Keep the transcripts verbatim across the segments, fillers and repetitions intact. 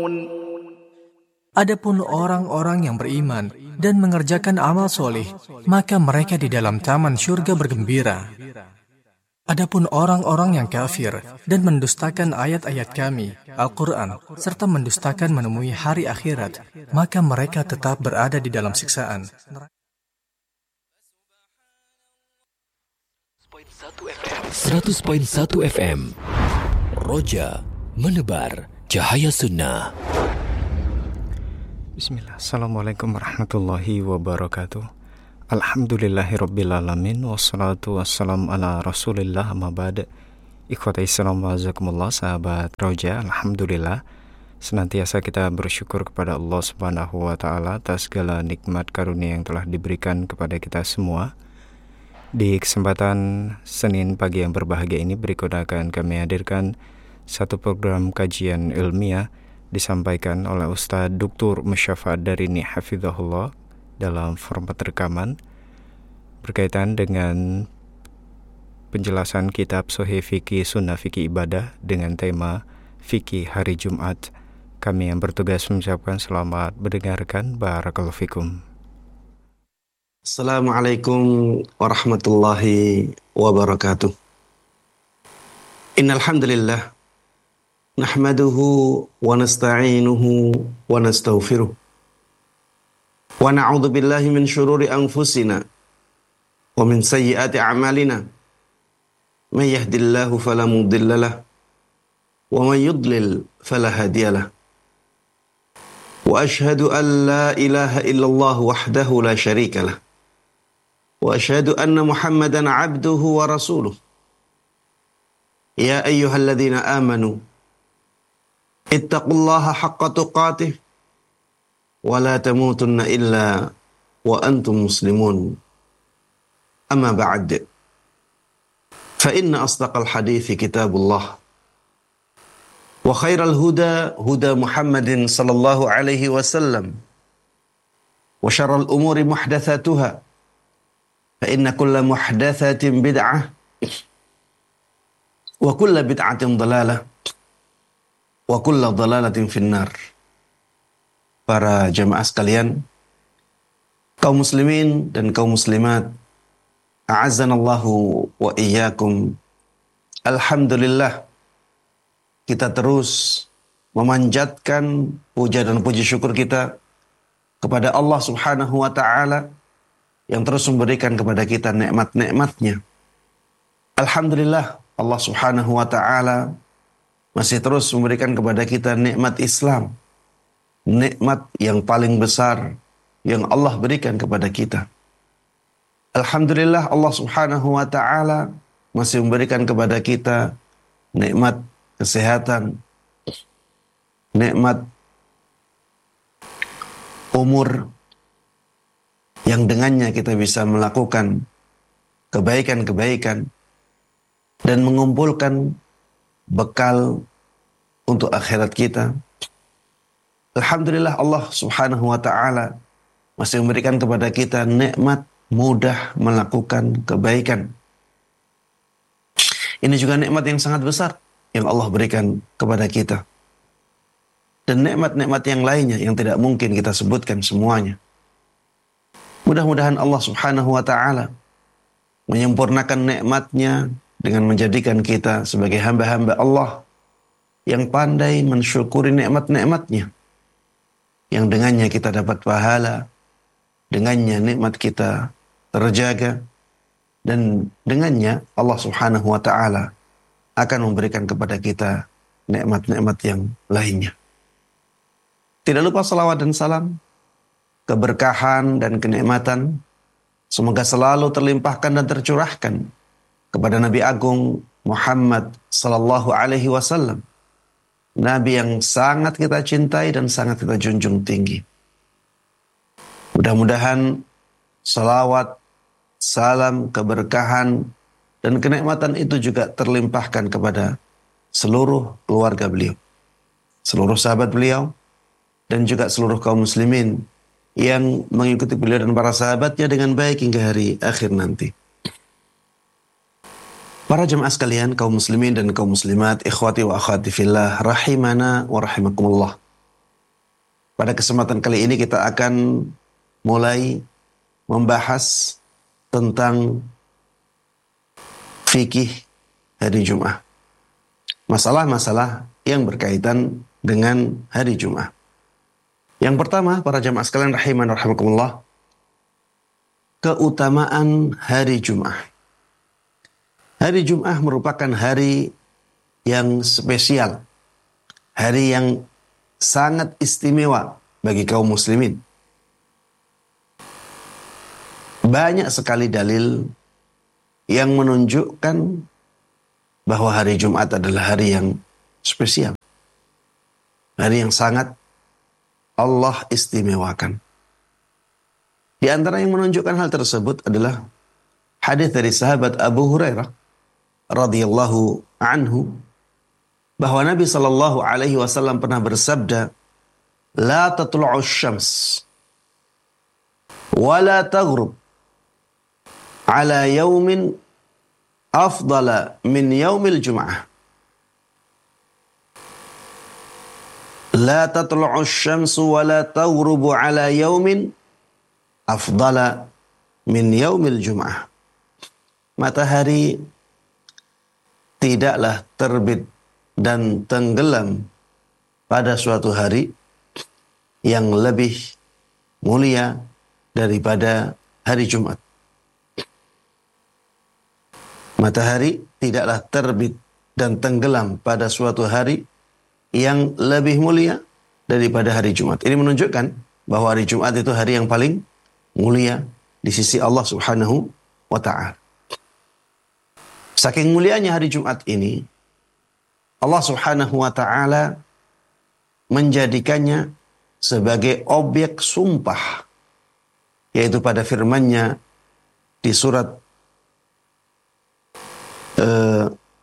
Adapun orang-orang yang beriman dan mengerjakan amal soleh, maka mereka di dalam taman syurga bergembira. Adapun orang-orang yang kafir dan mendustakan ayat-ayat kami, Al-Quran, serta mendustakan menemui hari akhirat, maka mereka tetap berada di dalam siksaan. seratus koma satu F M Roja menebar cahaya sunnah. Bismillah. Assalamualaikum warahmatullahi wabarakatuh. Alhamdulillahirrabbilalamin. Wassalatu wassalamu ala rasulillah amma ba'd. Ikhwata Islam wa'azakumullah, sahabat Roja. Alhamdulillah, senantiasa kita bersyukur kepada Allah subhanahu wa ta'ala atas segala nikmat karunia yang telah diberikan kepada kita semua. Di kesempatan Senin pagi yang berbahagia ini, berikut akan kami hadirkan satu program kajian ilmiah disampaikan oleh Ustaz Doktor Musyafa Darini Hafizahullah dalam format rekaman berkaitan dengan penjelasan kitab Sahih Fikih Sunnah Fikih Ibadah dengan tema Fikih Hari Jumat. Kami yang bertugas mengucapkan selamat mendengarkan. Barakallahu fikum. Assalamualaikum warahmatullahi wabarakatuh. Innal hamdalillah nahmaduhu wa nasta'inuhu wa nastaghfiruh. Wa na'udzu billahi min syururi anfusina wa min sayyiati a'malina. May yahdihillahu fala mudhillalah wa may yudlil fala hadiyalah. Wa asyhadu an la ilaha illallah wahdahu la syarikalah. Wa asyhadu anna Muhammadan 'abduhu wa rasuluh. Ya ayyuhalladzina amanu ittaqullaha haqqa tuqatih wa la tamutunna illa wa antum muslimun. Amma ba'd. Fa inna asdaqal hadithi kitabullah wa khairal huda huda Muhammadin sallallahu alaihi wasallam wa syarrul umuri muhdatsatuha fa inna kulla muhdatsatin bid'ah wa kulla bid'atin dhalalah wa kulla dhalalatin finnar. Para jamaah sekalian, kaum muslimin dan kaum muslimat, a'azzanallahu wa iyyakum. Alhamdulillah, kita terus memanjatkan puja dan puji syukur kita kepada Allah subhanahu wa ta'ala yang terus memberikan kepada kita nikmat-nikmatnya. Alhamdulillah, Allah subhanahu wa ta'ala masih terus memberikan kepada kita nikmat Islam, nikmat yang paling besar yang Allah berikan kepada kita. Alhamdulillah, Allah subhanahu wa ta'ala masih memberikan kepada kita nikmat kesehatan, nikmat umur, yang dengannya kita bisa melakukan kebaikan-kebaikan dan mengumpulkan bekal untuk akhirat kita. Alhamdulillah, Allah subhanahu wa ta'ala masih memberikan kepada kita nikmat mudah melakukan kebaikan. Ini juga nikmat yang sangat besar yang Allah berikan kepada kita. Dan nikmat-nikmat yang lainnya yang tidak mungkin kita sebutkan semuanya. Mudah-mudahan Allah subhanahu wa ta'ala menyempurnakan nikmatnya dengan menjadikan kita sebagai hamba-hamba Allah yang pandai mensyukuri nikmat-nikmatnya, yang dengannya kita dapat pahala, dengannya nikmat kita terjaga, dan dengannya Allah subhanahu wa ta'ala akan memberikan kepada kita nikmat-nikmat yang lainnya. Tidak lupa salawat dan salam, keberkahan dan kenikmatan semoga selalu terlimpahkan dan tercurahkan kepada Nabi Agung Muhammad sallallahu alaihi wasallam, Nabi yang sangat kita cintai dan sangat kita junjung tinggi. Mudah-mudahan salawat, salam, keberkahan, dan kenikmatan itu juga terlimpahkan kepada seluruh keluarga beliau, seluruh sahabat beliau, dan juga seluruh kaum muslimin yang mengikuti beliau dan para sahabatnya dengan baik hingga hari akhir nanti. Para jemaah sekalian, kaum muslimin dan kaum muslimat, ikhwati wa akhwati fillah, rahimana wa rahimakumullah. pada kesempatan kali ini kita akan mulai membahas tentang fikih hari Jumat. Masalah-masalah yang berkaitan dengan hari Jumat. Yang pertama, para jamaah sekalian rahiman rahimakumullah, keutamaan hari Jumat. Hari Jumat merupakan hari yang spesial, hari yang sangat istimewa bagi kaum muslimin. Banyak sekali dalil yang menunjukkan bahwa hari Jumat adalah hari yang spesial. Hari yang sangat Allah istimewakan. Di antara yang menunjukkan hal tersebut adalah hadis dari sahabat Abu Hurairah radhiyallahu anhu, bahwa Nabi sallallahu alaihi wasallam pernah bersabda, "La tatlu'u syams wa la taghrub ala yaumin afdala min yaumil jum'ah." La tatlu'u syamsu wa la taghrubu ala yaumin afdala min yaumil jum'ah. Matahari tidaklah terbit dan tenggelam pada suatu hari yang lebih mulia daripada hari Jumat. Matahari tidaklah terbit dan tenggelam pada suatu hari yang lebih mulia daripada hari Jumat. Ini menunjukkan bahwa hari Jumat itu hari yang paling mulia di sisi Allah Subhanahu wa Ta'ala. Saking mulianya hari Jumat ini, Allah Subhanahu wa Ta'ala menjadikannya sebagai objek sumpah, yaitu pada firman-Nya di surat uh,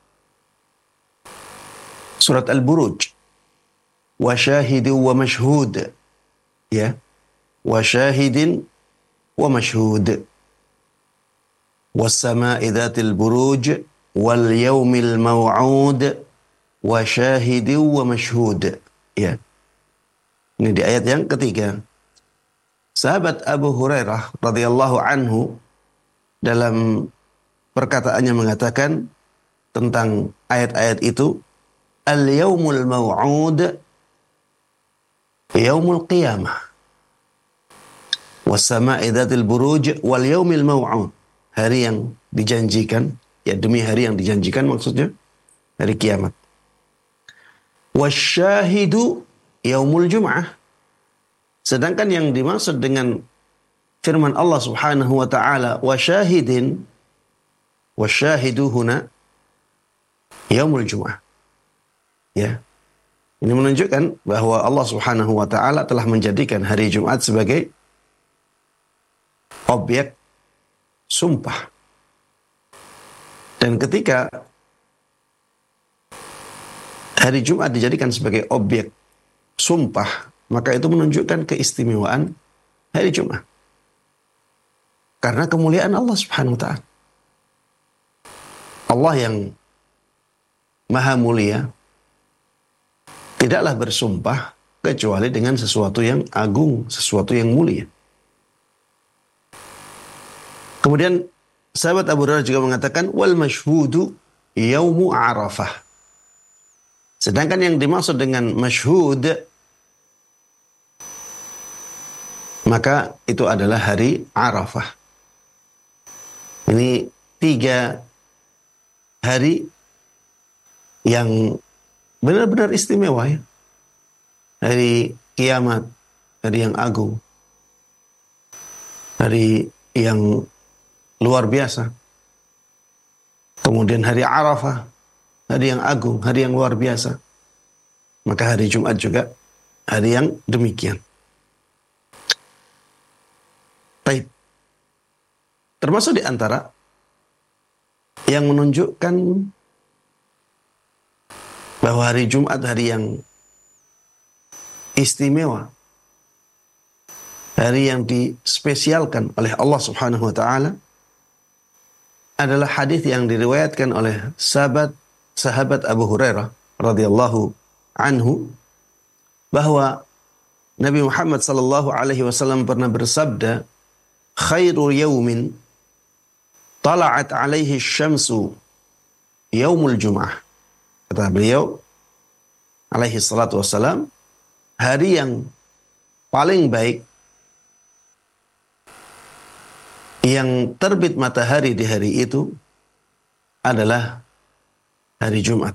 surat Al-Buruj, wa syahidin wa mashhud, ya, wa syahidin wa mashhud, was sama'i dzatil buruj wal yaumil maw'ud wa syahidin wa mashhud. Ya. Ini di ayat yang ketiga. Sahabat Abu Hurairah radhiyallahu anhu dalam perkataannya mengatakan tentang ayat-ayat itu, al-yaumul maw'ud yaumul qiyamah was sama'i dzatil buruj wal yaumil maw'ud. Hari yang dijanjikan, ya, demi hari yang dijanjikan, maksudnya hari kiamat. Wasyahidu yaumul jum'ah. Sedangkan yang dimaksud dengan firman Allah Subhanahu wa Ta'ala wasyahidin, wasyahidu huna yaumul jum'ah. Ya. Ini menunjukkan bahwa Allah Subhanahu wa Ta'ala telah menjadikan hari Jumat sebagai objek sumpah. Dan ketika hari Jumat dijadikan sebagai objek sumpah, maka itu menunjukkan keistimewaan hari Jumat. Karena kemuliaan Allah Subhanahu wa Ta'ala. Allah yang maha mulia tidaklah bersumpah kecuali dengan sesuatu yang agung, sesuatu yang mulia. Kemudian sahabat Abu Hurairah juga mengatakan wal mashhudu yaumu Arafah. Sedangkan yang dimaksud dengan masyhud, maka itu adalah hari Arafah. Ini tiga hari yang benar-benar istimewa, ya. Hari kiamat, hari yang agung, hari yang luar biasa. Kemudian hari Arafah, hari yang agung, hari yang luar biasa. Maka hari Jumat juga hari yang demikian. Baik. Termasuk di antara yang menunjukkan bahwa hari Jumat hari yang istimewa, hari yang dispesialkan oleh Allah Subhanahu wa Ta'ala, adalah hadis yang diriwayatkan oleh sahabat sahabat Abu Hurairah radhiyallahu anhu, bahwa Nabi Muhammad sallallahu alaihi wasallam pernah bersabda, khairu yaumin tala'at alaihi syamsu yaumul jum'ah. Kata beliau alaihi salatu wassalam, hari yang paling baik yang terbit matahari di hari itu adalah hari Jumat.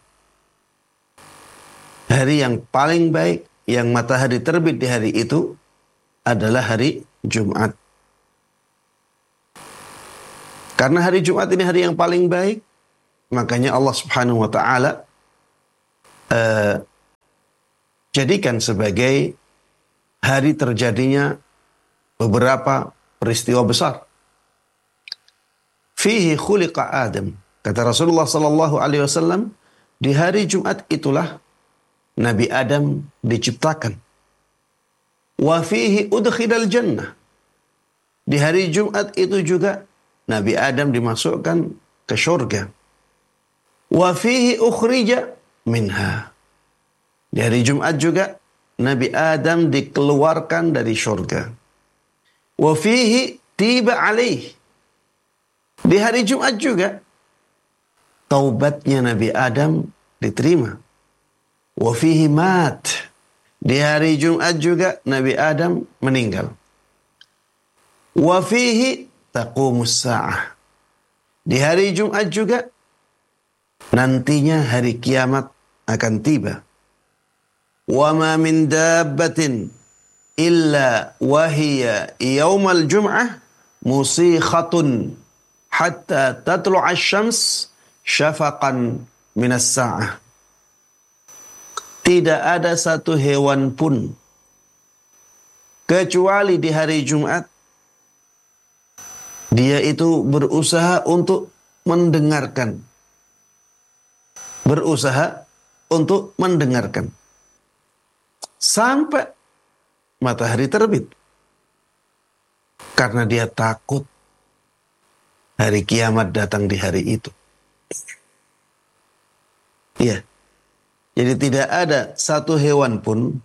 Hari yang paling baik yang matahari terbit di hari itu adalah hari Jumat. Karena hari Jumat ini hari yang paling baik, makanya Allah Subhanahu wa taala uh, jadikan sebagai hari terjadinya beberapa peristiwa besar. Fihi khuliqa Adam. Kata Rasulullah sallallahu alaihi wasallam, di hari Jumat itulah Nabi Adam diciptakan. Wa fihi udkhilal jannah. Di hari Jumat itu juga Nabi Adam dimasukkan ke surga. Wa fihi ukhrija minha. Di hari Jumat juga Nabi Adam dikeluarkan dari surga. Wa fihi tiba alaih. Di hari Jumat juga taubatnya Nabi Adam diterima. Wa fihi mat. Di hari Jumat juga Nabi Adam meninggal. Wa fihi taqumus sa'ah. Di hari Jumat juga nantinya hari kiamat akan tiba. Wa ma min dabbatin illa wahiya yaumal jum'ah musikhatun hatta tatlu'a asy-syams syafaqan minas sa'ah. Tidak ada satu hewan pun kecuali di hari Jumat dia itu berusaha untuk mendengarkan. Berusaha untuk mendengarkan. Sampai matahari terbit. Karena dia takut hari kiamat datang di hari itu. Iya. Jadi tidak ada satu hewan pun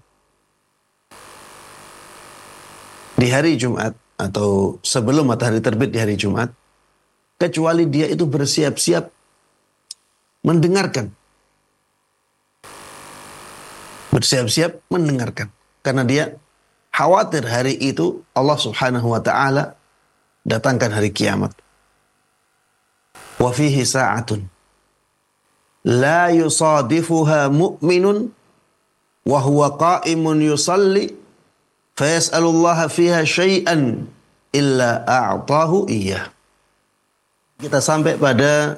di hari Jumat atau sebelum matahari terbit di hari Jumat, kecuali dia itu bersiap-siap mendengarkan. Bersiap-siap mendengarkan. Karena dia khawatir hari itu Allah Subhanahu wa ta'ala datangkan hari kiamat. Wa fihi sa'atun la yusadifuha mu'minun wa huwa qa'imun yusalli fayas'alullaha fiha syai'an illa a'tahu iyyah. Kita sampai pada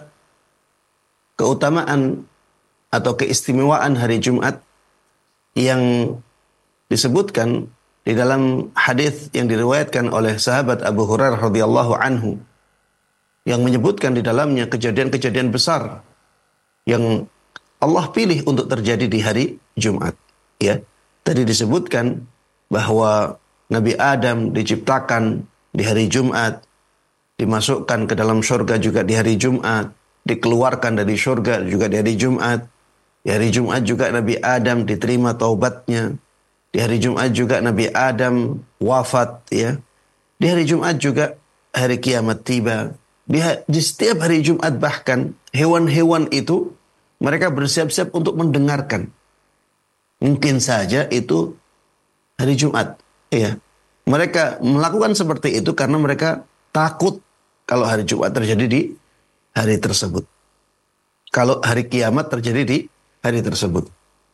keutamaan atau keistimewaan hari Jumat yang disebutkan di dalam hadis yang diriwayatkan oleh sahabat Abu Hurairah radhiyallahu anhu yang menyebutkan di dalamnya kejadian-kejadian besar yang Allah pilih untuk terjadi di hari Jumat. Ya, tadi disebutkan bahwa Nabi Adam diciptakan di hari Jumat, dimasukkan ke dalam surga juga di hari Jumat, dikeluarkan dari surga juga di hari Jumat. Di hari Jumat juga Nabi Adam diterima taubatnya. Di hari Jumat juga Nabi Adam wafat, ya. Di hari Jumat juga hari kiamat tiba. Di, di setiap hari Jumat bahkan hewan-hewan itu mereka bersiap-siap untuk mendengarkan. Mungkin saja itu hari Jumat, ya. Mereka melakukan seperti itu karena mereka takut kalau hari Jumat terjadi di hari tersebut. Kalau hari kiamat terjadi di hari tersebut.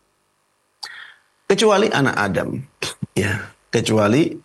Kecuali anak Adam, ya, kecuali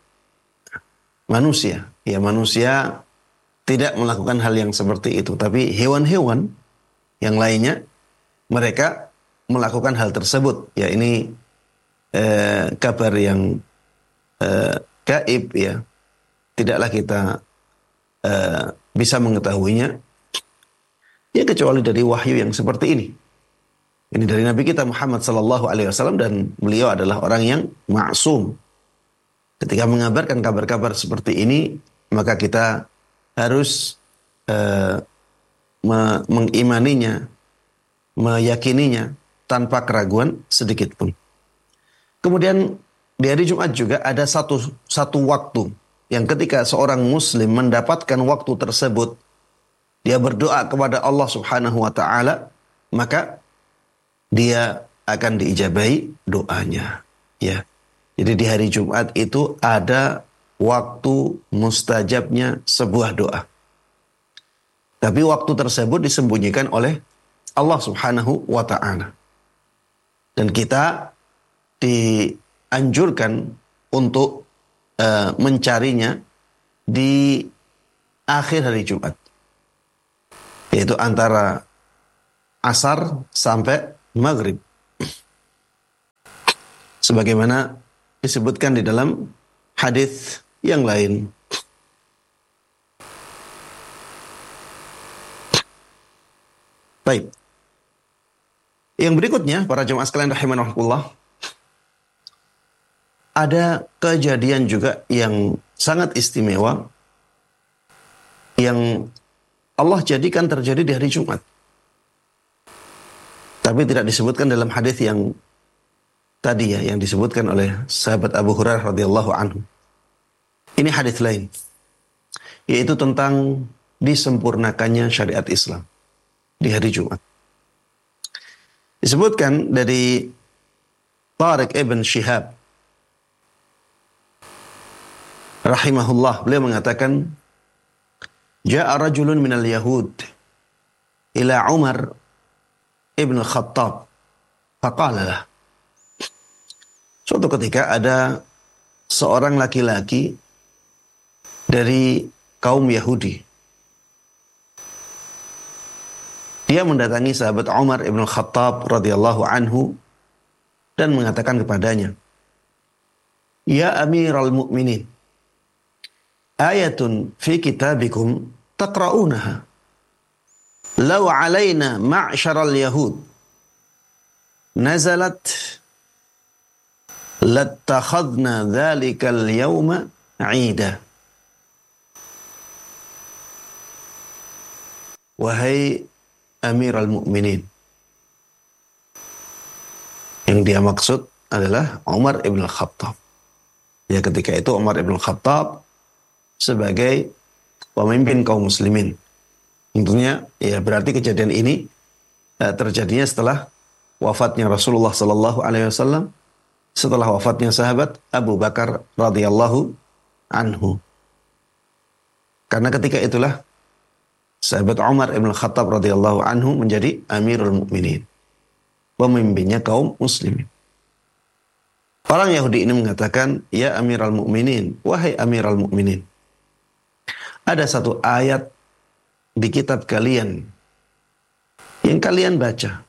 manusia. Ya, manusia tidak melakukan hal yang seperti itu, tapi hewan-hewan yang lainnya mereka melakukan hal tersebut. Ya, ini eh, kabar yang eh, gaib, ya. Tidaklah kita eh, bisa mengetahuinya, ya, kecuali dari wahyu yang seperti ini. Ini dari Nabi kita Muhammad sallallahu alaihi wasallam dan beliau adalah orang yang maksum. Ketika mengabarkan kabar-kabar seperti ini, maka kita harus uh, me- mengimaninya, meyakininya tanpa keraguan sedikit pun. Kemudian di hari Jumat juga ada satu satu waktu yang ketika seorang muslim mendapatkan waktu tersebut, dia berdoa kepada Allah Subhanahu wa taala, maka dia akan diijabahi doanya, ya. Jadi di hari Jumat itu ada waktu mustajabnya sebuah doa. Tapi waktu tersebut disembunyikan oleh Allah Subhanahu wa ta'ala. Dan kita dianjurkan untuk uh, mencarinya di akhir hari Jumat. Yaitu antara asar sampai maghrib. Sebagaimana disebutkan di dalam hadis yang lain. Baik. Yang berikutnya, para jemaah sekalian rahimanahullah, ada kejadian juga yang sangat istimewa yang Allah jadikan terjadi di hari Jumat. Tapi tidak disebutkan dalam hadis yang tadi ya, yang disebutkan oleh sahabat Abu Hurairah radhiyallahu anhu. Ini hadis lain, yaitu tentang disempurnakannya syariat Islam di hari Jumat. Disebutkan dari Tariq ibn Shihab rahimahullah, beliau mengatakan, Ja'a rajulun minal Yahud ila Umar ibn Khattab faqala lah. Suatu ketika ada seorang laki-laki dari kaum Yahudi. Dia mendatangi sahabat Umar ibn Khattab radhiyallahu anhu dan mengatakan kepadanya, Ya Amiral Mu'minin, ayatun fi kitabikum taqra'unaha. Law alayna ma'syaral yahud nazalat lattakhadna dhalikal yawma 'ida. Wahai Amiral Mu'minin. Yang dia maksud adalah Umar ibn Khattab. Ya, ketika itu Umar ibn Khattab sebagai pemimpin kaum muslimin. Tentunya ya berarti kejadian ini eh, terjadinya setelah wafatnya Rasulullah sallallahu alaihi wasallam, setelah wafatnya sahabat Abu Bakar radhiyallahu anhu. Karena ketika itulah sahabat Umar ibn Khattab radhiyallahu anhu menjadi Amirul Mukminin, pemimpinnya kaum muslimin. Orang Yahudi ini mengatakan, Ya Amiral Mukminin, wahai Amiral Mukminin, ada satu ayat di kitab kalian yang kalian baca.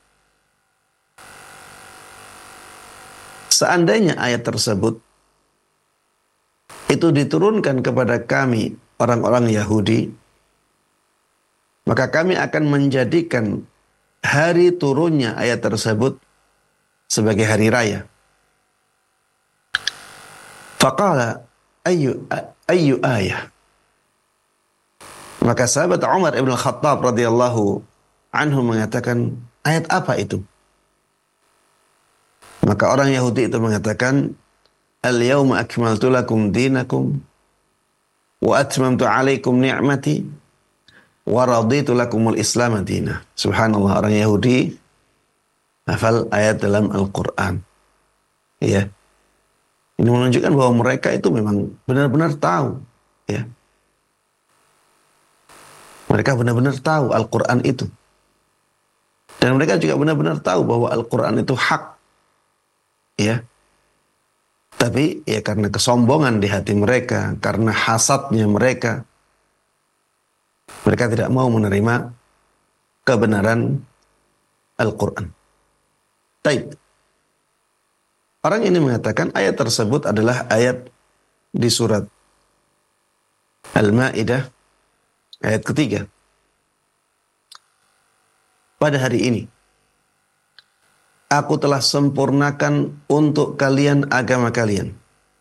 Seandainya ayat tersebut itu diturunkan kepada kami, orang-orang Yahudi, maka kami akan menjadikan hari turunnya ayat tersebut sebagai hari raya. Faqala ayyu ayyu ayah. Maka sahabat Umar ibn Khattab radhiyallahu anhu mengatakan, ayat apa itu? Maka orang Yahudi itu mengatakan, Al-yawma akmaltu lakum dinakum wa atmamtu alaikum ni'mati wa raditu lakumul Islam madina. Subhanallah, orang Yahudi hafal ayat dalam Al-Quran. Ya. Ini menunjukkan bahwa mereka itu memang benar-benar tahu. Ya. Mereka benar-benar tahu Al-Quran itu. Dan mereka juga benar-benar tahu bahwa Al-Quran itu hak. Ya. Tapi ya karena kesombongan di hati mereka, karena hasadnya mereka, mereka tidak mau menerima kebenaran Al-Quran. Taib. Orang ini mengatakan ayat tersebut adalah ayat di surat Al-Ma'idah ayat ketiga. Pada hari ini, aku telah sempurnakan untuk kalian agama kalian.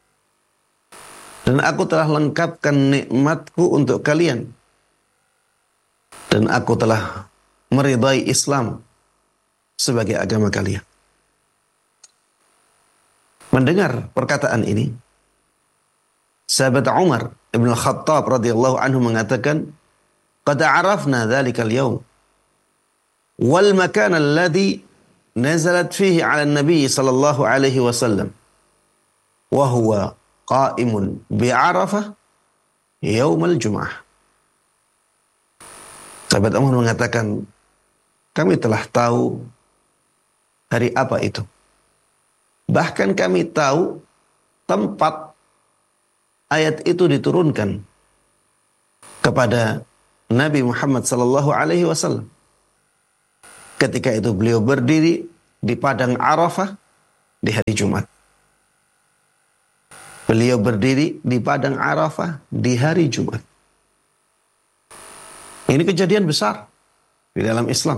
Dan aku telah lengkapkan nikmatku untuk kalian. Dan aku telah meridai Islam sebagai agama kalian. mendengar perkataan ini, sahabat Umar Ibn Khattab radhiyallahu anhu mengatakan, "Qad arafna dzalikal yaum wal makan alladhi nazalat fihi 'ala an-nabi sallallahu alaihi wasallam wa huwa qa'imun bi Arafah yaumal Jum'ah." Sahabat Umar mengatakan, kami telah tahu hari apa itu. Bahkan kami tahu tempat ayat itu diturunkan kepada Nabi Muhammad sallallahu alaihi wasallam. Ketika itu beliau berdiri di padang Arafah di hari Jumat. Beliau berdiri di padang Arafah di hari Jumat. Ini kejadian besar di dalam Islam.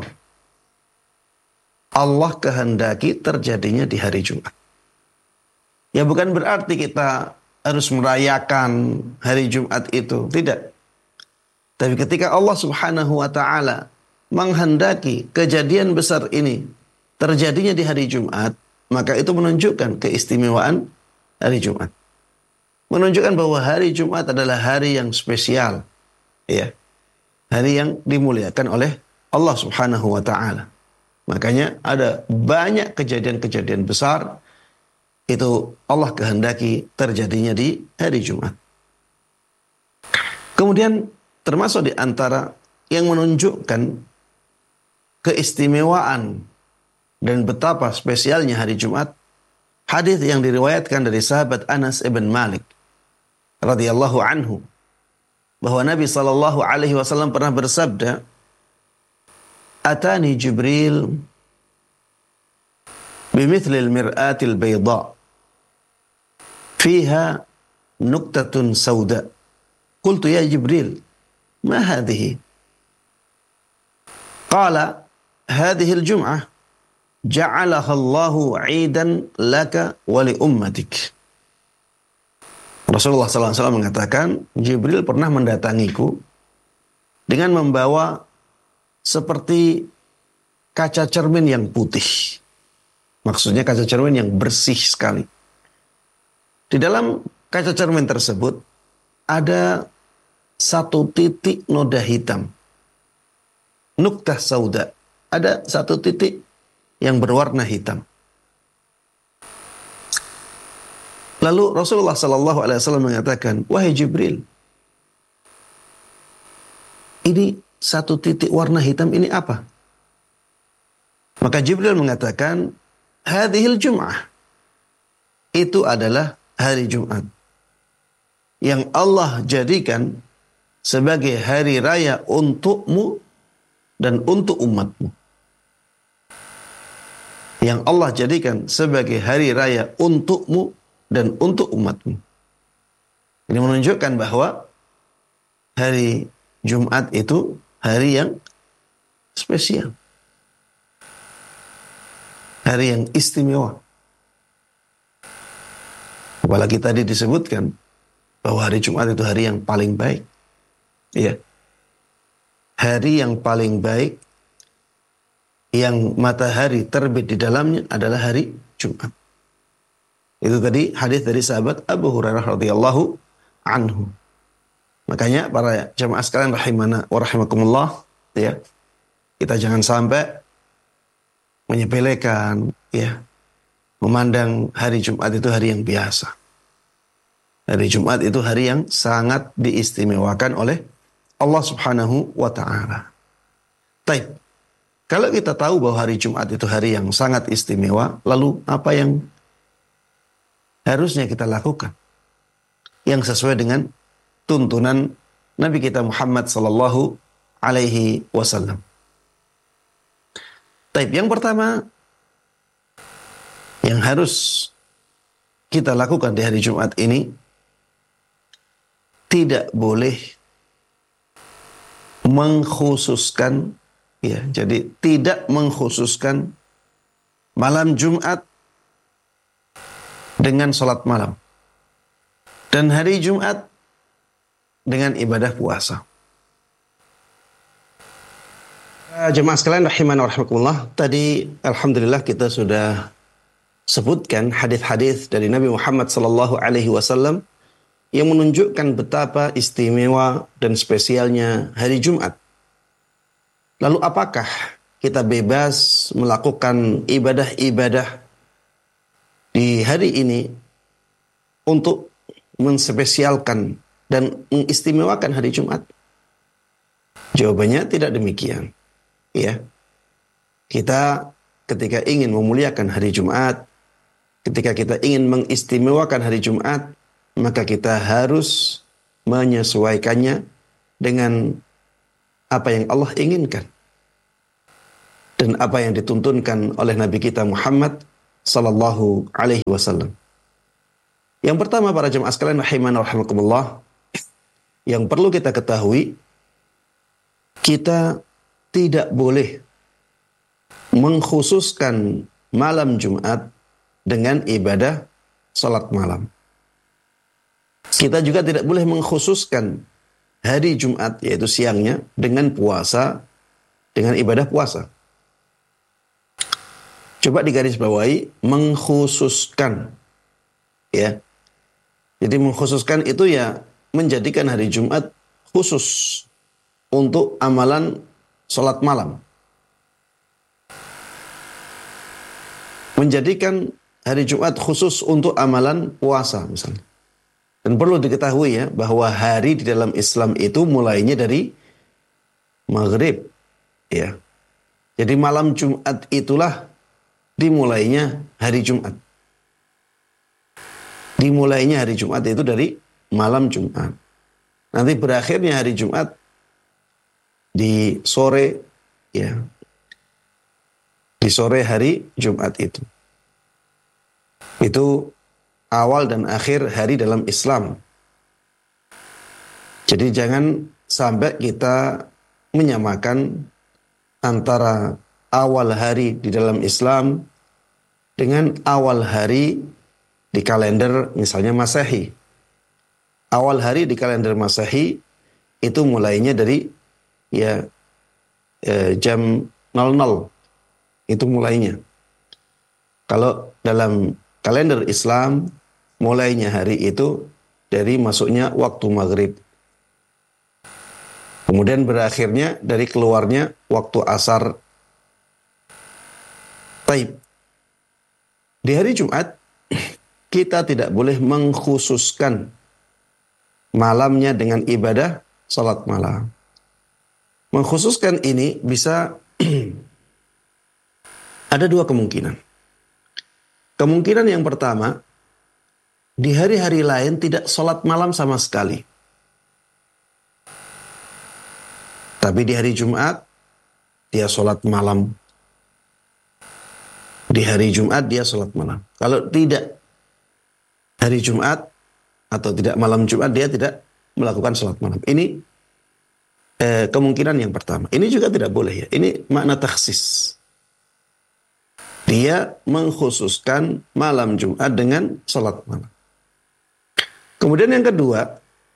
Allah kehendaki terjadinya di hari Jumat. Ya bukan berarti kita harus merayakan hari Jumat itu. Tidak. Tapi ketika Allah subhanahu wa ta'ala menghendaki kejadian besar ini terjadinya di hari Jumat, maka itu menunjukkan keistimewaan hari Jumat. Menunjukkan bahwa hari Jumat adalah hari yang spesial. Ya. Hari yang dimuliakan oleh Allah subhanahu wa ta'ala. Makanya ada banyak kejadian-kejadian besar itu Allah kehendaki terjadinya di hari Jumat. Kemudian termasuk di antara yang menunjukkan keistimewaan dan betapa spesialnya hari Jumat, hadis yang diriwayatkan dari sahabat Anas ibn Malik radhiyallahu anhu bahwa Nabi sallallahu alaihi wasallam pernah bersabda, "Atani Jibril bimithli al-mir'ati al-bayda fiha nuktatun sauda. Qultu ya Jibril, ma hadhihi?" Qala, "Hadhihi al-jum'ah ja'alaha Allahu 'idan laka wa li ummatik." Rasulullah sallallahu alaihi wasallam mengatakan, Jibril pernah mendatangiku dengan membawa seperti kaca cermin yang putih. Maksudnya kaca cermin yang bersih sekali. Di dalam kaca cermin tersebut ada satu titik noda hitam. Nuktah sauda. Ada satu titik yang berwarna hitam. Lalu Rasulullah sallallahu alaihi wasallam mengatakan, "Wahai Jibril, ini satu titik warna hitam ini apa?" Maka Jibril mengatakan, "Hadhil Jum'ah." Itu adalah hari Jumat yang Allah jadikan sebagai hari raya untukmu dan untuk umatmu. Yang Allah jadikan sebagai hari raya untukmu dan untuk umatmu. Ini menunjukkan bahwa hari Jumat itu hari yang spesial. Hari yang istimewa. Apalagi tadi disebutkan bahwa hari Jumat itu hari yang paling baik. Iya. Hari yang paling baik yang matahari terbit di dalamnya adalah hari Jumat. Itu tadi hadis dari sahabat Abu Hurairah radhiyallahu anhu. Makanya para jamaah sekalian rahimana wa rahimakumullah, ya. Kita jangan sampai menyepelekan, ya. Memandang hari Jumat itu hari yang biasa. Hari Jumat itu hari yang sangat diistimewakan oleh Allah Subhanahu wa taala. Baik. Kalau kita tahu bahwa hari Jumat itu hari yang sangat istimewa, lalu apa yang harusnya kita lakukan yang sesuai dengan tuntunan Nabi kita Muhammad sallallahu alaihi wasallam? Baik, yang pertama yang harus kita lakukan di hari Jumat ini, tidak boleh mengkhususkan, ya, jadi tidak mengkhususkan malam Jumat dengan sholat malam dan hari Jumat dengan ibadah puasa. Jemaah sekalian rahimana wa rahimakumullah, tadi alhamdulillah kita sudah sebutkan hadis-hadis dari Nabi Muhammad sallallahu alaihi wasallam yang menunjukkan betapa istimewa dan spesialnya hari Jumat. Lalu apakah kita bebas melakukan ibadah-ibadah di hari ini untuk menspesialkan dan mengistimewakan hari Jumat? Jawabannya tidak demikian. Ya. Kita ketika ingin memuliakan hari Jumat, ketika kita ingin mengistimewakan hari Jumat, maka kita harus menyesuaikannya dengan apa yang Allah inginkan dan apa yang dituntunkan oleh Nabi kita Muhammad sallallahu alaihi wasallam. Yang pertama, para jemaah sekalian rahimana wa rahimakumullah, yang perlu kita ketahui, kita tidak boleh mengkhususkan malam Jumat dengan ibadah salat malam. Kita juga tidak boleh mengkhususkan hari Jumat, yaitu siangnya, dengan puasa, dengan ibadah puasa. Coba digarisbawahi, mengkhususkan. Ya. Jadi mengkhususkan itu ya menjadikan hari Jumat khusus untuk amalan salat malam. Menjadikan hari Jumat khusus untuk amalan puasa misalnya. Dan perlu diketahui ya, bahwa hari di dalam Islam itu mulainya dari maghrib. Ya. Jadi malam Jumat itulah dimulainya hari Jumat. Dimulainya hari Jumat itu dari malam Jumat. Nanti berakhirnya hari Jumat di sore, ya. Di sore hari Jumat itu. Itu awal dan akhir hari dalam Islam. Jadi jangan sampai kita menyamakan antara awal hari di dalam Islam dengan awal hari di kalender misalnya Masehi. Awal hari di kalender Masehi itu mulainya dari ya eh, jam nol nol. Itu mulainya. Kalau dalam kalender Islam mulainya hari itu dari masuknya waktu maghrib. Kemudian berakhirnya dari keluarnya waktu asar. Baik. Di hari Jumat, kita tidak boleh mengkhususkan malamnya dengan ibadah salat malam. Mengkhususkan ini bisa ada dua kemungkinan. Kemungkinan yang pertama, di hari-hari lain tidak salat malam sama sekali. Tapi di hari Jumat, dia salat malam. Di hari Jumat, dia salat malam. Kalau tidak hari Jumat, atau tidak malam Jumat, dia tidak melakukan salat malam. Ini eh, kemungkinan yang pertama. Ini juga tidak boleh ya. Ini makna takhsis. Dia mengkhususkan malam Jumat dengan salat malam. Kemudian yang kedua,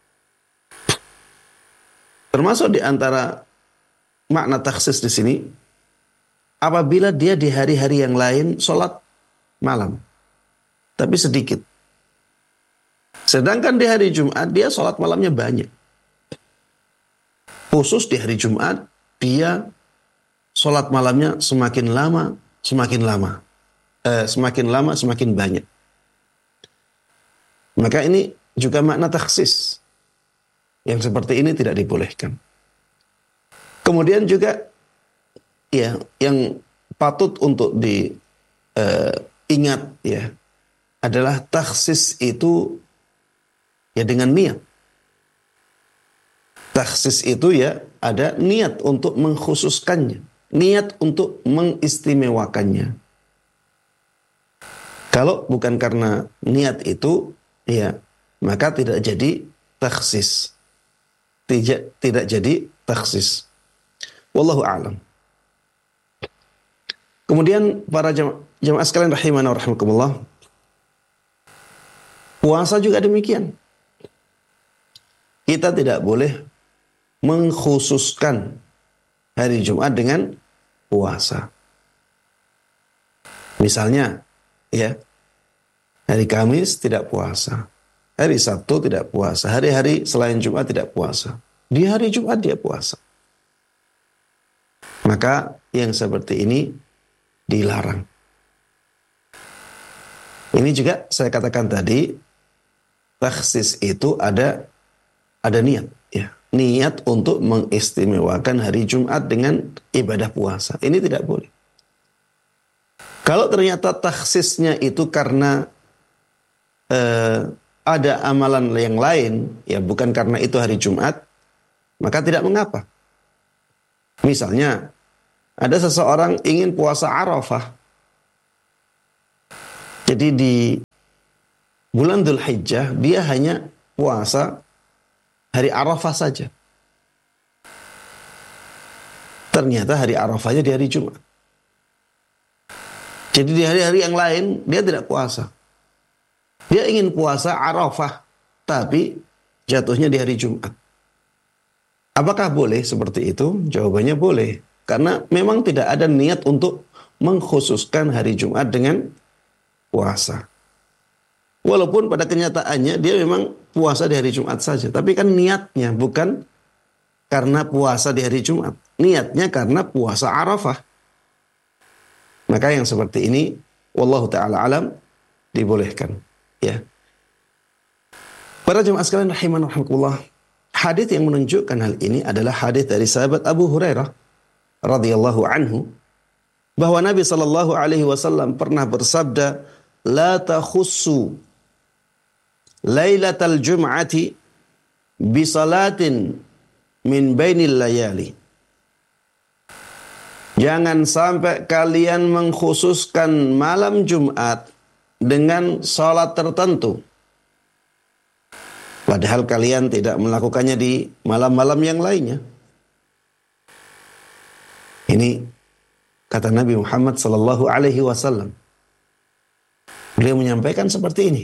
termasuk di antara makna takhsis di sini, apabila dia di hari-hari yang lain salat malam, tapi sedikit. Sedangkan di hari Jumat dia salat malamnya banyak. Khusus di hari Jumat dia salat malamnya semakin lama, semakin lama. Eh, semakin lama, semakin banyak. Maka ini juga makna takhsis. Yang seperti ini tidak dibolehkan. Kemudian juga ya yang patut untuk diingat uh, ya adalah takhsis itu ya dengan niat. Takhsis itu ya ada niat untuk mengkhususkannya, niat untuk mengistimewakannya. Kalau bukan karena niat itu, ya maka tidak jadi takhsis. Tidak tidak jadi takhsis. Wallahu a'lam. Kemudian para jama- jamaah sekalian rahimana wa rahimakumullah, puasa juga demikian. Kita tidak boleh mengkhususkan hari Jumat dengan puasa. Misalnya, Ya. Hari Kamis tidak puasa. Hari Sabtu tidak puasa. Hari-hari selain Jumat tidak puasa. Di hari Jumat dia puasa. Maka yang seperti ini dilarang. Ini juga saya katakan tadi, takhsis itu ada ada niat, ya. Niat untuk mengistimewakan hari Jumat dengan ibadah puasa. Ini tidak boleh. Kalau ternyata takhsisnya itu karena eh, ada amalan yang lain, ya bukan karena itu hari Jumat, maka tidak mengapa. Misalnya, ada seseorang ingin puasa Arafah. Jadi di bulan Dzulhijjah dia hanya puasa hari Arafah saja. Ternyata hari Arafahnya di hari Jumat. Jadi di hari-hari yang lain dia tidak puasa. Dia ingin puasa Arafah, tapi jatuhnya di hari Jumat. Apakah boleh seperti itu? Jawabannya boleh. Karena memang tidak ada niat untuk mengkhususkan hari Jumat dengan puasa. Walaupun pada kenyataannya dia memang puasa di hari Jumat saja. Tapi kan niatnya bukan karena puasa di hari Jumat. Niatnya karena puasa Arafah. Maka yang seperti ini, wallahu ta'ala alam, dibolehkan. Ya. Para jemaah sekalian rahiman rahimakumullah, hadis yang menunjukkan hal ini adalah hadis dari sahabat Abu Hurairah radhiyallahu anhu, bahwa Nabi sallallahu alaihi wasallam pernah bersabda, la takhussu lailatal jum'ati bi salatin min bainil layali. Jangan sampai kalian mengkhususkan malam Jumat dengan salat tertentu, padahal kalian tidak melakukannya di malam-malam yang lainnya. Ini kata Nabi Muhammad sallallahu alaihi wasallam. Beliau menyampaikan seperti ini.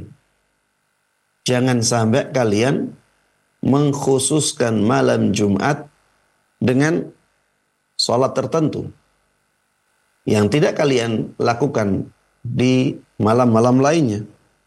Jangan sampai kalian mengkhususkan malam Jumat dengan salat tertentu yang tidak kalian lakukan di malam-malam lainnya.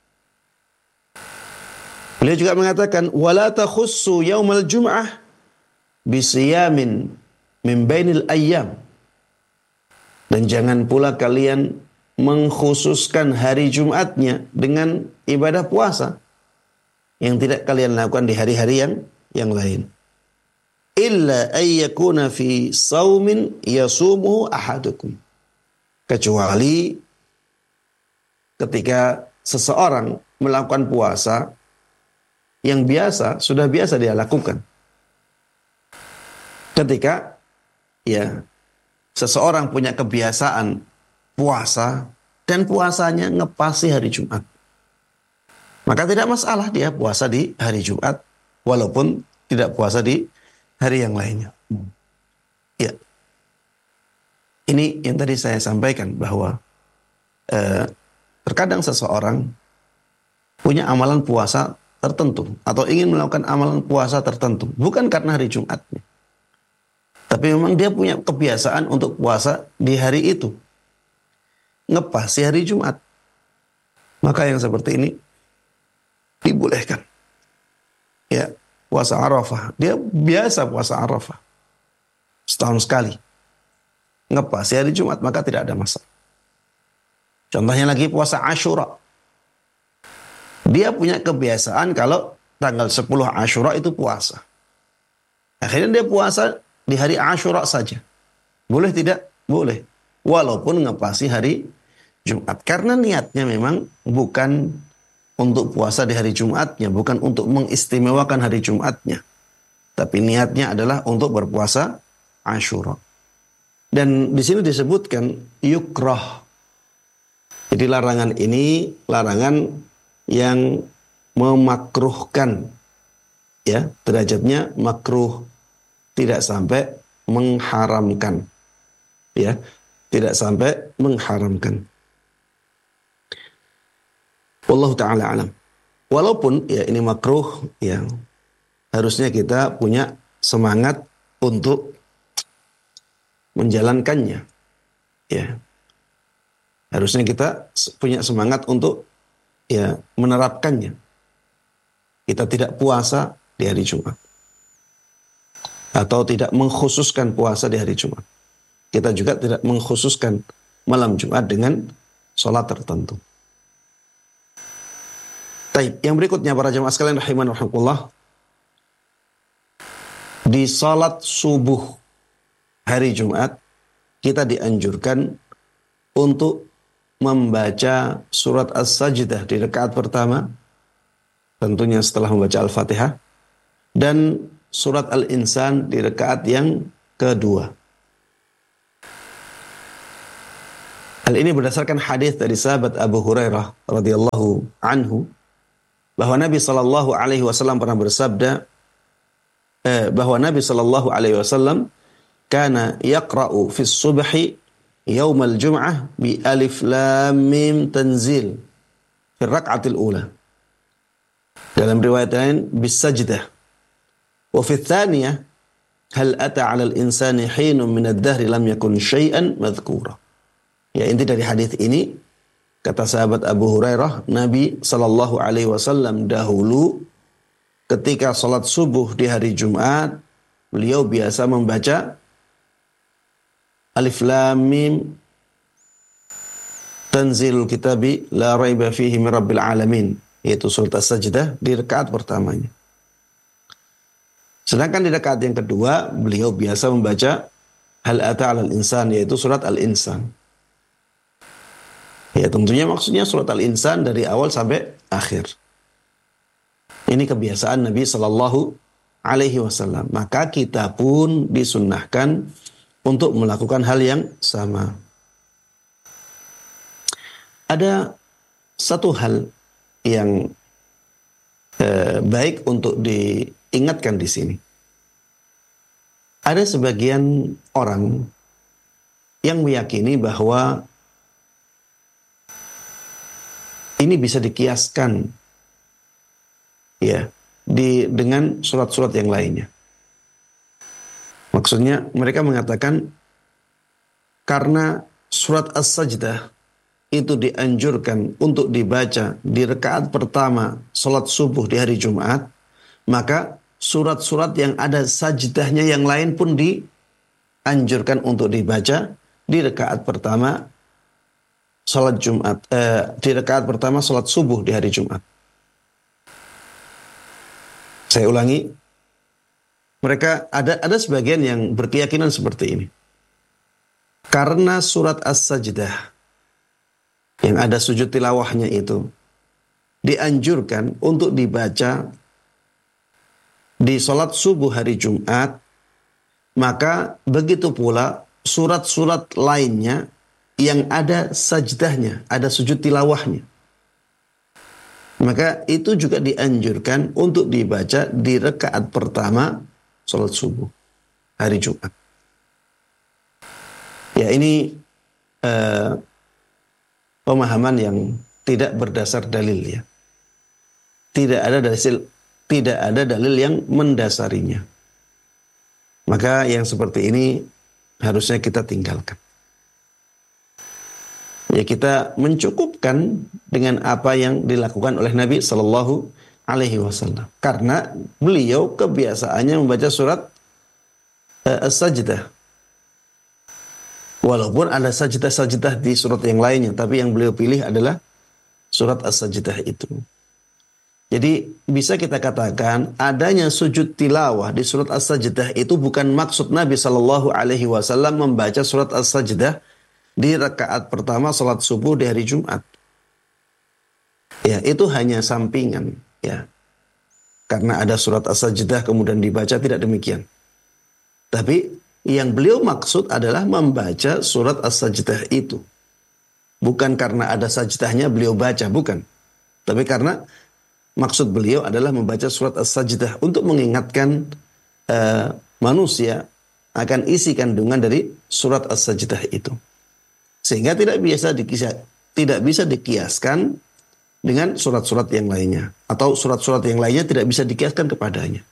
Beliau juga mengatakan, wala takhussu yaumal jum'ah bisiyamin min bainil ayyam. Dan jangan pula kalian mengkhususkan hari Jumatnya dengan ibadah puasa yang tidak kalian lakukan di hari-hari yang yang lain. Illa ayyakuna fi saumin yasumuhu ahadukum. Kecuali ketika seseorang melakukan puasa yang biasa, sudah biasa dia lakukan. Ketika ya seseorang punya kebiasaan puasa dan puasanya ngepasi hari Jumat, maka tidak masalah dia puasa di hari Jumat walaupun tidak puasa di hari yang lainnya. Ya, ini yang tadi saya sampaikan bahwa eh, terkadang seseorang punya amalan puasa tertentu atau ingin melakukan amalan puasa tertentu bukan karena hari Jumatnya, tapi memang dia punya kebiasaan untuk puasa di hari itu, ngepasi hari Jumat. Maka yang seperti ini dibolehkan. Ya, puasa Arafah. Dia biasa puasa Arafah. Setahun sekali. Ngepasi hari Jumat, maka tidak ada masalah. Contohnya lagi puasa Asyura. Dia punya kebiasaan kalau tanggal sepuluh Asyura itu puasa. Akhirnya dia puasa di hari Asyura saja. Boleh tidak? Boleh. Walaupun ngepasi hari Jumat. Karena niatnya memang bukan untuk puasa di hari Jumatnya. Bukan untuk mengistimewakan hari Jumatnya. Tapi niatnya adalah untuk berpuasa Asyura. Dan di sini disebutkan yukrah. Jadi larangan ini larangan yang memakruhkan. Ya, derajatnya makruh. Tidak sampai mengharamkan. Ya, tidak sampai mengharamkan. Wallahu ta'ala alam. Walaupun ya ini makruh, ya harusnya kita punya semangat untuk menjalankannya. Ya. Harusnya kita punya semangat untuk ya menerapkannya. Kita tidak puasa di hari Jumat. Atau tidak mengkhususkan puasa di hari Jumat. Kita juga tidak mengkhususkan malam Jumat dengan sholat tertentu. Baik, yang berikutnya para jemaah sekalian rahiman rahimakumullah. Di sholat subuh hari Jumat, kita dianjurkan untuk membaca surat As-Sajdah di rakaat pertama, tentunya setelah membaca Al-Fatihah, dan surat Al-Insan di rakaat yang kedua. Hal ini berdasarkan hadis dari sahabat Abu Hurairah radhiyallahu anhu bahwa Nabi sallallahu alaihi wasallam pernah bersabda eh, bahwa Nabi sallallahu alaihi wasallam kana yaqra'u fi subhi yaumal jum'ah bi alif lam mim tanzil fi rak'atil ula. Dalam riwayat lain bis sajdah. Wa fi tsaniyah hal ata 'ala al-insani hinun min ad-dahri lam yakun syai'an madhkura. Ya, inti dari hadis ini, kata sahabat Abu Hurairah, Nabi sallallahu alaihi wasallam dahulu ketika salat subuh di hari Jumat, beliau biasa membaca Alif Lam Mim Tanzilul Kitabi la raiba fihi min Rabbil Alamin, yaitu surat As-Sajdah di rakaat pertamanya. Sedangkan di rakaat yang kedua, beliau biasa membaca Hal ata 'alal insan, yaitu surat Al-Insan. Ya, tentunya maksudnya surat Al-Insan dari awal sampai akhir. Ini kebiasaan Nabi sallallahu alaihi wasallam. Maka kita pun disunnahkan untuk melakukan hal yang sama. Ada satu hal yang eh, baik untuk diingatkan di sini. Ada sebagian orang yang meyakini bahwa ini bisa dikiaskan ya di dengan surat-surat yang lainnya. Maksudnya mereka mengatakan karena surat As-Sajdah itu dianjurkan untuk dibaca di rakaat pertama salat subuh di hari Jumat, maka surat-surat yang ada sajdahnya yang lain pun dianjurkan untuk dibaca di rakaat pertama salat Jumat, eh, di rakaat pertama salat subuh di hari Jumat. Saya ulangi, mereka ada ada sebagian yang berkeyakinan seperti ini. Karena surat As-Sajdah yang ada sujud tilawahnya itu dianjurkan untuk dibaca di salat subuh hari Jumat, maka begitu pula surat-surat lainnya yang ada sajdahnya, ada sujud tilawahnya, maka itu juga dianjurkan untuk dibaca di rakaat pertama salat subuh hari Jumat. Ya, ini uh, pemahaman yang tidak berdasar dalil ya. Tidak ada dalil, tidak ada dalil yang mendasarinya. Maka yang seperti ini harusnya kita tinggalkan. Ya, kita mencukupkan dengan apa yang dilakukan oleh Nabi Sallallahu Alaihi Wasallam, karena beliau kebiasaannya membaca surat uh, As-Sajdah. Walaupun ada sajdah-sajdah di surat yang lainnya, tapi yang beliau pilih adalah surat As-Sajdah itu. Jadi bisa kita katakan adanya sujud tilawah di surat As-Sajdah itu bukan maksud Nabi Sallallahu Alaihi Wasallam membaca surat As-Sajdah di rakaat pertama salat subuh di hari Jumat. Ya, itu hanya sampingan, ya. Karena ada surat As-Sajdah kemudian dibaca, tidak demikian. Tapi yang beliau maksud adalah membaca surat As-Sajdah itu. Bukan karena ada sajdahnya beliau baca, bukan. Tapi karena maksud beliau adalah membaca surat As-Sajdah untuk mengingatkan uh, manusia akan isi kandungan dari surat As-Sajdah itu. Sehingga tidak bisa dikisah, tidak bisa dikiaskan dengan surat-surat yang lainnya, atau surat-surat yang lainnya tidak bisa dikiaskan kepadanya.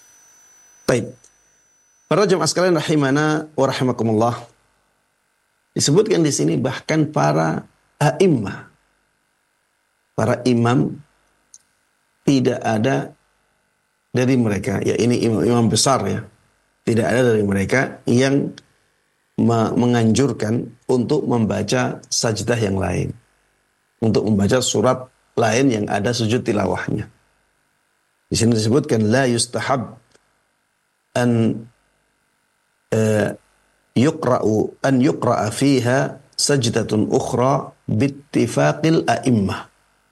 Baik. Para jemaah sekalian rahimana wa rahimakumullah. Disebutkan di sini bahkan para a'immah, para imam, tidak ada dari mereka, ya ini imam-imam besar ya, tidak ada dari mereka yang menganjurkan untuk membaca sajdah yang lain, untuk membaca surat lain yang ada sujud tilawahnya. Di sini disebutkan la yustahab an uh, yuqra'u an yuqra'a fiha sajdatun ukhra bittifaqil a'immah.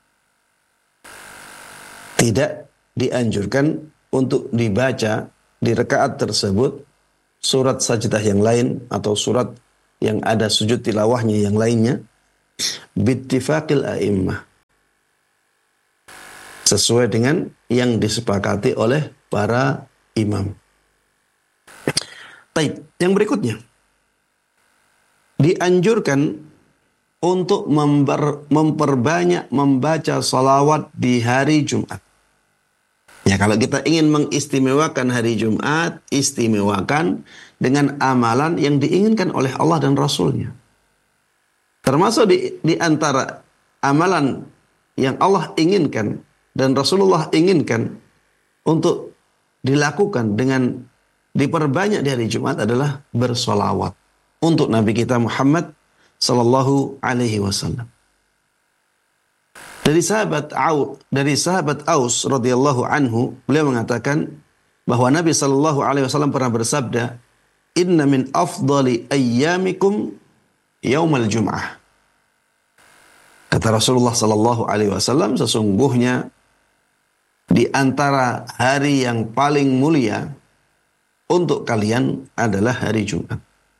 Tidak dianjurkan untuk dibaca di rakaat tersebut surat sajdah yang lain atau surat yang ada sujud tilawahnya yang lainnya bittifaqil a'immah, sesuai dengan yang disepakati oleh para imam. Baik, yang berikutnya dianjurkan untuk memper, memperbanyak membaca salawat di hari Jumat. Ya, kalau kita ingin mengistimewakan hari Jumat, istimewakan dengan amalan yang diinginkan oleh Allah dan Rasulnya. Termasuk di, di antara amalan yang Allah inginkan dan Rasulullah inginkan untuk dilakukan dengan diperbanyak di hari Jumat adalah bersolawat untuk Nabi kita Muhammad sallallahu alaihi wasallam. Dari sahabat Aus, dari sahabat Aus radhiyallahu anhu, beliau mengatakan bahwa Nabi sallallahu alaihi wasallam pernah bersabda, "Inna min afdali ayyamikum yaumal jum'ah." Kata Rasulullah sallallahu alaihi wasallam, sesungguhnya di antara hari yang paling mulia untuk kalian adalah hari Jumat.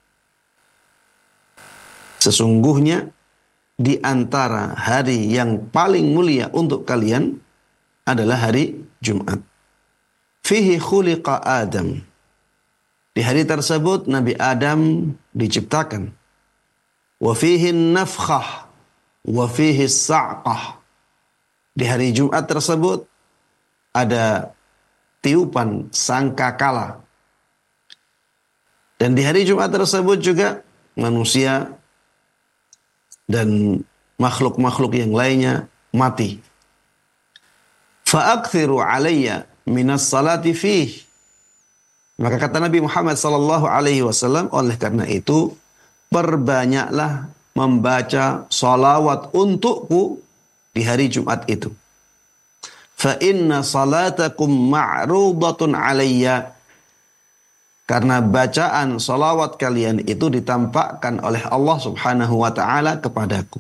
Sesungguhnya di antara hari yang paling mulia untuk kalian adalah hari Jumat. Fihi khuliqa Adam. Di hari tersebut Nabi Adam diciptakan. Wa fihi nafkhah wa fihi sa'qah. Di hari Jumat tersebut ada tiupan sangkakala. Dan di hari Jumat tersebut juga manusia dan makhluk-makhluk yang lainnya mati. Fa'akthiru alayya minas salati fih. Maka kata Nabi Muhammad sallallahu alaihi wasallam, oleh karena itu perbanyaklah membaca salawat untukku di hari Jumat itu. Fa inna salatakum ma'rudatun alayya. Karena bacaan salawat kalian itu ditampakkan oleh Allah subhanahu wa ta'ala kepadaku.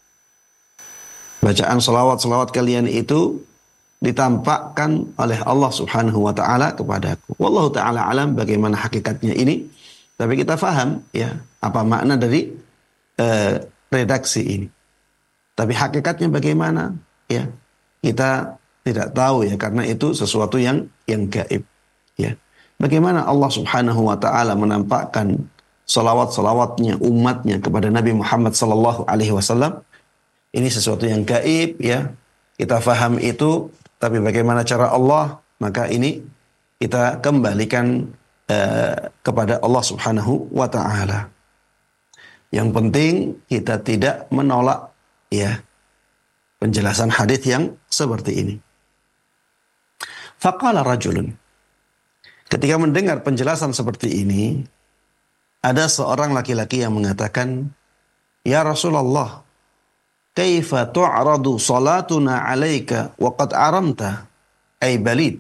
Bacaan salawat-salawat kalian itu ditampakkan oleh Allah subhanahu wa ta'ala kepadaku. Wallahu ta'ala alam bagaimana hakikatnya ini. Tapi kita faham ya apa makna dari uh, redaksi ini. Tapi hakikatnya bagaimana ya kita tidak tahu ya, karena itu sesuatu yang yang gaib ya. Bagaimana Allah subhanahu wa ta'ala menampakkan salawat-salawatnya umatnya kepada Nabi Muhammad sallallahu alaihi wasallam. Ini sesuatu yang gaib ya. Kita faham itu, tapi bagaimana cara Allah, maka ini kita kembalikan uh, kepada Allah subhanahu wa ta'ala. Yang penting kita tidak menolak ya penjelasan hadis yang seperti ini. Faqala rajulun. Ketika mendengar penjelasan seperti ini, ada seorang laki-laki yang mengatakan, "Ya Rasulullah, kaifa tu'radu salatuna 'alaika wa qad aramta ay balid?"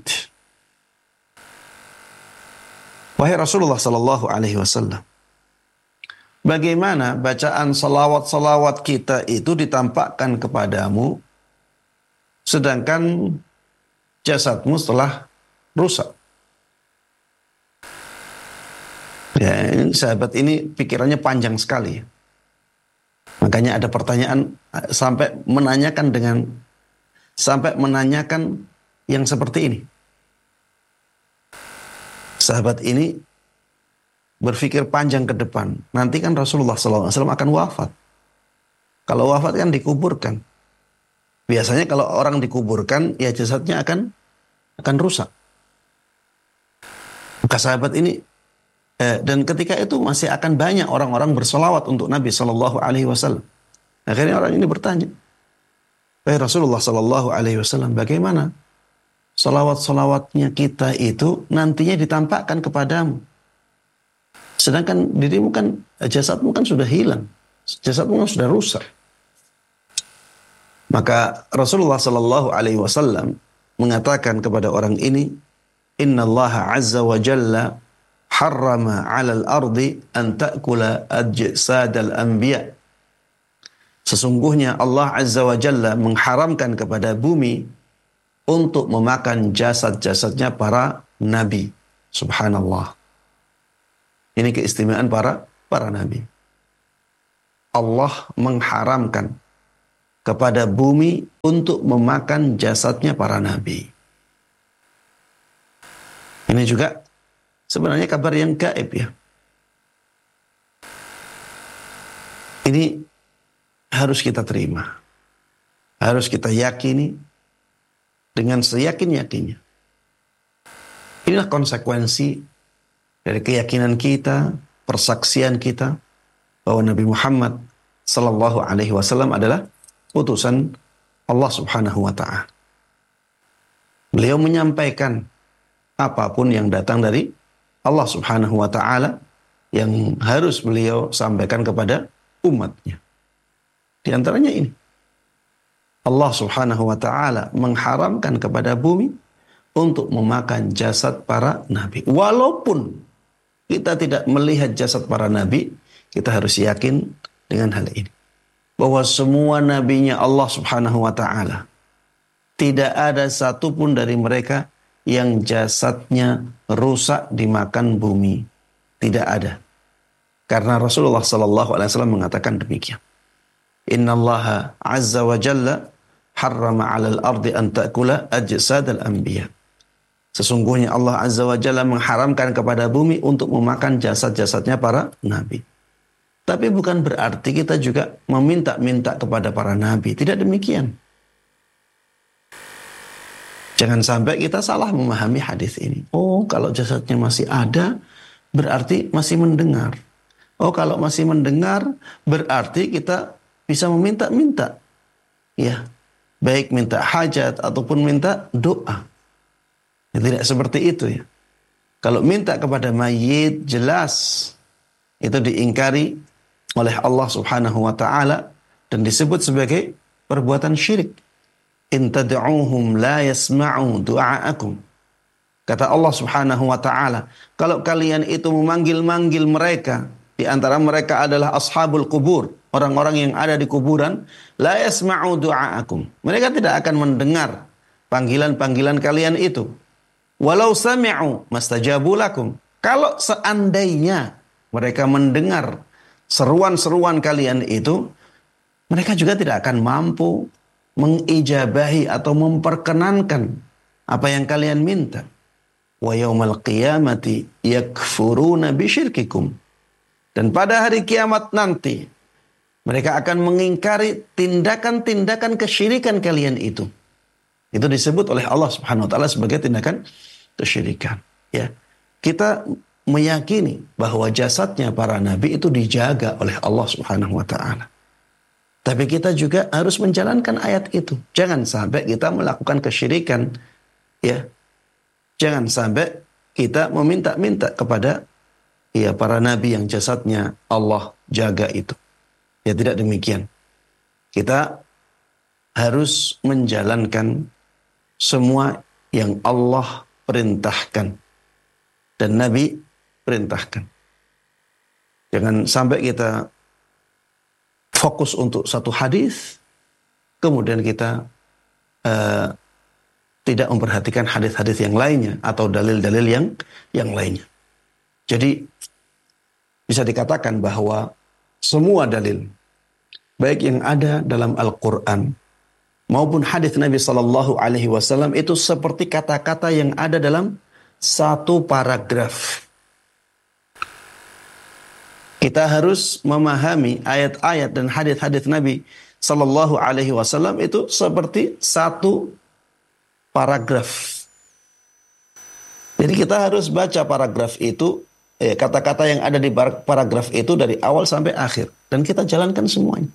Wahai Rasulullah sallallahu alaihi wasallam, bagaimana bacaan salawat-salawat kita itu ditampakkan kepadamu sedangkan jasadmu telah rusak? Ya, ini sahabat ini pikirannya panjang sekali. Makanya ada pertanyaan sampai menanyakan dengan sampai menanyakan yang seperti ini. Sahabat ini berpikir panjang ke depan. Nanti kan Rasulullah shallallahu alaihi wasallam akan wafat. Kalau wafat kan dikuburkan. Biasanya kalau orang dikuburkan, ya jasadnya akan akan rusak. Maka sahabat ini Eh, dan ketika itu masih akan banyak orang-orang bersolawat untuk Nabi Shallallahu Alaihi Wasallam. Akhirnya orang ini bertanya, "Wahai Rasulullah Shallallahu Alaihi Wasallam, bagaimana solawat-solawatnya kita itu nantinya ditampakkan kepadamu? Sedangkan dirimu kan, jasadmu kan sudah hilang, jasadmu kan sudah rusak." Maka Rasulullah Shallallahu Alaihi Wasallam mengatakan kepada orang ini, "Inna Allah Azza wa Jalla harrama 'alal ardi an ta'kula ajsadal anbiya." Sesungguhnya Allah Azza wa Jalla mengharamkan kepada bumi untuk memakan jasad-jasadnya para nabi. Subhanallah. Ini keistimewaan para para nabi. Allah mengharamkan kepada bumi untuk memakan jasadnya para nabi. Ini juga sebenarnya kabar yang gaib ya. Ini harus kita terima. Harus kita yakini dengan seyakin-yakinnya. Inilah konsekuensi dari keyakinan kita, persaksian kita bahwa Nabi Muhammad sallallahu alaihi wasallam adalah utusan Allah Subhanahu wa taala. Beliau menyampaikan apapun yang datang dari Allah Subhanahu wa taala yang harus beliau sampaikan kepada umatnya. Di antaranya ini. Allah Subhanahu wa taala mengharamkan kepada bumi untuk memakan jasad para nabi. Walaupun kita tidak melihat jasad para nabi, kita harus yakin dengan hal ini. Bahwa semua nabinya Allah Subhanahu wa taala, tidak ada satupun dari mereka yang jasadnya rusak dimakan bumi. Tidak ada. Karena Rasulullah sallallahu alaihi wasallam mengatakan demikian. Innallaha azza wa jalla harrama 'alal ardi an ta'kula ajsadal anbiya. Sesungguhnya Allah azza wa jalla mengharamkan kepada bumi untuk memakan jasad-jasadnya para nabi. Tapi bukan berarti kita juga meminta-minta kepada para nabi. Tidak demikian. Jangan sampai kita salah memahami hadis ini. Oh, kalau jasadnya masih ada, berarti masih mendengar. Oh, kalau masih mendengar, berarti kita bisa meminta-minta. Ya, baik minta hajat ataupun minta doa. Ya, tidak seperti itu ya. Kalau minta kepada mayit, jelas itu diingkari oleh Allah Subhanahu wa taala dan disebut sebagai perbuatan syirik. In tad'uuhum la yasma'u du'aakum. Kata Allah Subhanahu wa taala, kalau kalian itu memanggil-manggil mereka, di antara mereka adalah ashabul kubur, orang-orang yang ada di kuburan, la yasma'u du'aakum. Mereka tidak akan mendengar panggilan-panggilan kalian itu. Walau sami'u mastajabu lakum. Kalau seandainya mereka mendengar seruan-seruan kalian itu, mereka juga tidak akan mampu mengijabahi atau memperkenankan apa yang kalian minta. Wa yaumal qiyamati yakfuruna bisyirkikum. Dan pada hari kiamat nanti mereka akan mengingkari tindakan-tindakan kesyirikan kalian itu. Itu disebut oleh Allah Subhanahu wa taala sebagai tindakan kesyirikan, ya. Kita meyakini bahwa jasadnya para nabi itu dijaga oleh Allah Subhanahu wa taala. Tapi kita juga harus menjalankan ayat itu. Jangan sampai kita melakukan kesyirikan. Ya. Jangan sampai kita meminta-minta kepada ya para nabi yang jasadnya Allah jaga itu. Ya, tidak demikian. Kita harus menjalankan semua yang Allah perintahkan dan Nabi perintahkan. Jangan sampai kita fokus untuk satu hadis, kemudian kita uh, tidak memperhatikan hadis-hadis yang lainnya atau dalil-dalil yang yang lainnya. Jadi bisa dikatakan bahwa semua dalil, baik yang ada dalam Al-Quran maupun hadis Nabi Sallallahu Alaihi Wasallam itu seperti kata-kata yang ada dalam satu paragraf. Kita harus memahami ayat-ayat dan hadis-hadis Nabi Sallallahu Alaihi Wasallam itu seperti satu paragraf. Jadi kita harus baca paragraf itu eh, kata-kata yang ada di paragraf itu dari awal sampai akhir. Dan kita jalankan semuanya.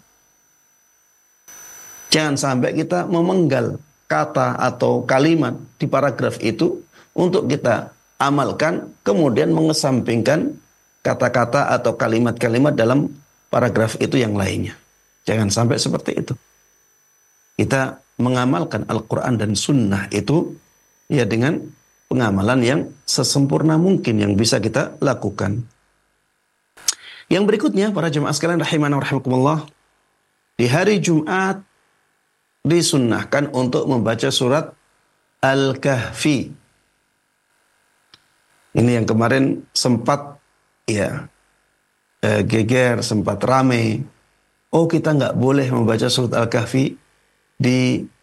Jangan sampai kita memenggal kata atau kalimat di paragraf itu untuk kita amalkan, kemudian mengesampingkan kata-kata atau kalimat-kalimat dalam paragraf itu yang lainnya. Jangan sampai seperti itu. Kita mengamalkan Al-Quran dan Sunnah itu ya dengan pengamalan yang sesempurna mungkin yang bisa kita lakukan. Yang berikutnya, para jemaah sekalian rahimana wa rahimakumullah, di hari Jumat disunnahkan untuk membaca surat Al-Kahfi. Ini yang kemarin sempat ya eh, geger, sempat rame. Oh, kita nggak boleh membaca surat Al-Kahfi di